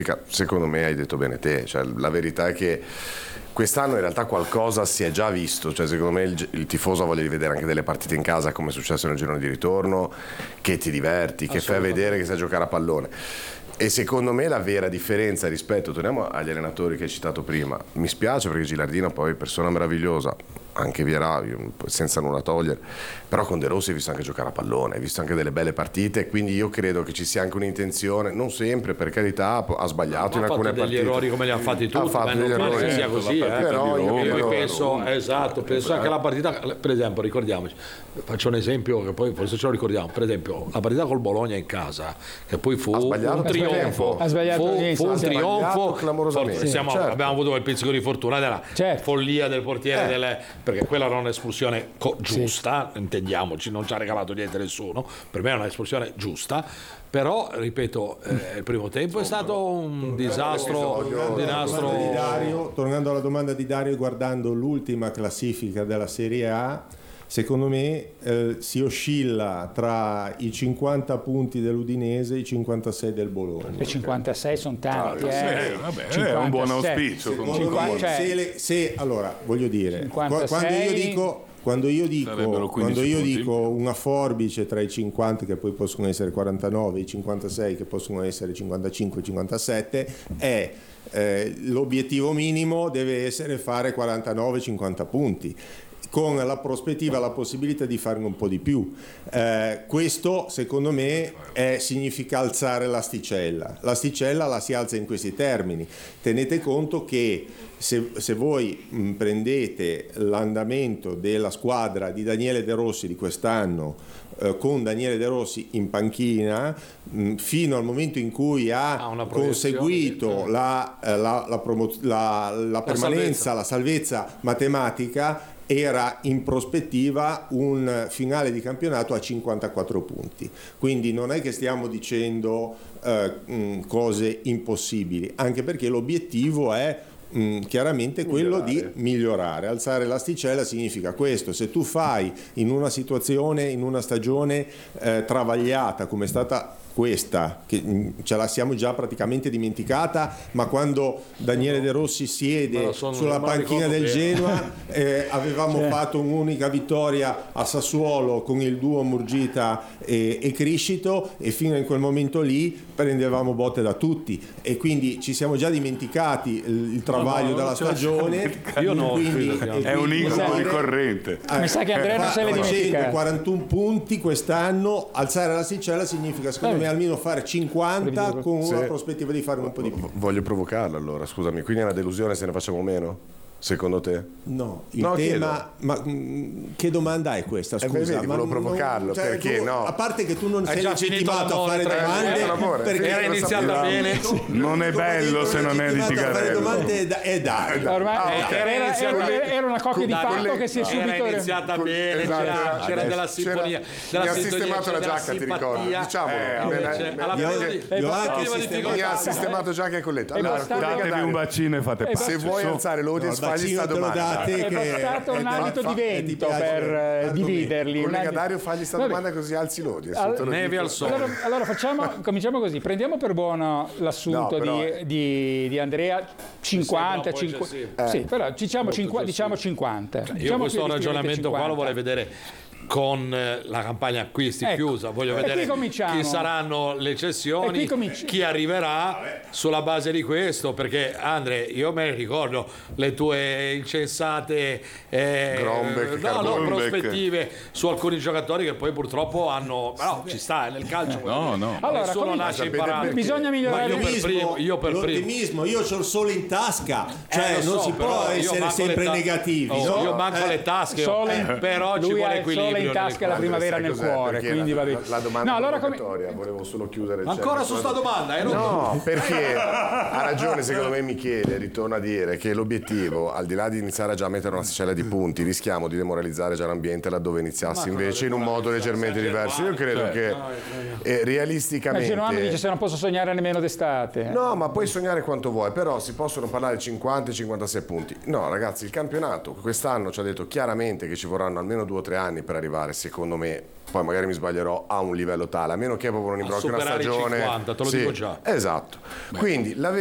Secondo me hai detto bene te, cioè, la verità è che quest'anno in realtà qualcosa si è già visto, cioè, secondo me il tifoso ha voglia di vedere anche delle partite in casa come è successo nel girone di ritorno, che ti diverti, che fai vedere che sai giocare a pallone. E secondo me la vera differenza rispetto, torniamo agli allenatori che hai citato prima, mi spiace perché Gilardino poi è persona meravigliosa, anche Vierà, senza nulla togliere, però con De Rossi hai visto anche giocare a pallone, hai visto anche delle belle partite, quindi io credo che ci sia anche un'intenzione, non sempre, per carità, ha sbagliato in alcune partite. Ha fatto degli errori come li ha fatti tutti, ha fatto degli non errori, che sia così, però io penso anche alla partita, per esempio, ricordiamoci, faccio un esempio che poi forse ce lo ricordiamo, per esempio la partita col Bologna in casa, che poi fu un trionfo, fu un trionfo clamorosamente, abbiamo avuto quel pizzico di fortuna della follia del portiere, perché quella era un'espulsione giusta, intendiamoci, non ci ha regalato niente nessuno, per me è un'espulsione giusta, però ripeto, il primo tempo è stato un disastro. Tornando alla domanda di Dario, guardando l'ultima classifica della Serie A, secondo me si oscilla tra i 50 punti dell'Udinese e i 56 del Bologna. E 56 sono tanti, vabbè, è un buon auspicio. Allora, voglio dire, 56... quando io dico una forbice tra i 50 che poi possono essere 49 e i 56 che possono essere 55 57 è l'obiettivo minimo deve essere fare 49-50 punti, con la prospettiva, la possibilità di fare un po' di più. Questo secondo me significa alzare l'asticella. L'asticella la si alza in questi termini. Tenete conto che se voi prendete l'andamento della squadra di Daniele De Rossi di quest'anno, con Daniele De Rossi in panchina, fino al momento in cui ha conseguito la permanenza, la salvezza matematica, era in prospettiva un finale di campionato a 54 punti. Quindi non è che stiamo dicendo cose impossibili, anche perché l'obiettivo è chiaramente quello di migliorare. Alzare l'asticella significa questo: se tu fai in una situazione, in una stagione travagliata come è stata questa, che ce la siamo già praticamente dimenticata, ma quando Daniele De Rossi siede sulla panchina del Genoa avevamo fatto un'unica vittoria a Sassuolo con il duo Murgita e Criscito, e fino in quel momento lì prendevamo botte da tutti, e quindi ci siamo già dimenticati il travaglio della stagione. Io no, è un incubo ricorrente. Mi sa che Andrea non se le dimentica. 41 punti quest'anno, alzare l'asticella significa secondo me almeno fare 50 con la prospettiva di fare un po' di più. Voglio provocarlo allora, scusami, quindi è una delusione se ne facciamo meno? Secondo te? No, tema, ma che domanda è questa? Scusa, vedi, volevo provocarlo, perché tu, no? A parte che tu non sei legittimato a fare domande, perché era iniziata bene. Non è bello se non è di Tigarello. Era una coppia di fatto che si è subito. Era iniziata bene, c'era della sinfonia. Mi ha sistemato la giacca, ti ricordo. Mi ha sistemato giacca e colletta. Allora, datevi un bacino e fate pace. Se vuoi alzare l'audience, fagli sta domanda. È bastato un alito di vento per dividerli. Collega Dario, fagli sta domanda così alzi l'audience. Nevi al sole. Allora cominciamo così. Prendiamo per buono l'assunto di Andrea 50. Sì, però diciamo 50. Io questo ragionamento qua lo vorrei vedere con la campagna acquisti chiusa, voglio vedere chi saranno le cessioni, chi arriverà sulla base di questo, perché Andre, io me ne ricordo le tue incensate prospettive su alcuni giocatori che poi purtroppo hanno, però ci sta, nel calcio allora, nessuno nasce imparato, bisogna migliorare l'ottimismo. Io c'ho il sole in tasca, cioè non si può essere sempre negativi. Io manco le tasche, però ci vuole equilibrio in tasca, la primavera nel cuore, quindi va bene. La domanda provocatoria, volevo solo chiudere. Ancora su sta domanda? No, perché ha ragione secondo me Michele, ritorna a dire che l'obiettivo, al di là di iniziare a già mettere una asticella di punti, rischiamo di demoralizzare già l'ambiente laddove iniziassi invece in un modo leggermente diverso. Io credo che realisticamente Genoano dice se non posso sognare nemmeno d'estate. No, ma puoi sognare quanto vuoi, però si possono parlare 50 e 56 punti. No ragazzi, il campionato quest'anno ci ha detto chiaramente che ci vorranno almeno 2 o 3 anni per arrivare, secondo me, poi magari mi sbaglierò, a un livello tale, a meno che proprio non imbrocchi una stagione. 50, te lo dico già. Esatto. Quindi la